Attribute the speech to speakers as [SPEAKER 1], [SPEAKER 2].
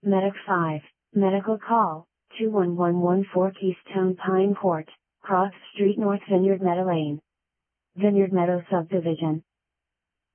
[SPEAKER 1] Medic 5, medical call, 21114 Keystone Pine Court, Cross Street North Vineyard Meadow Lane. Vineyard Meadow Subdivision.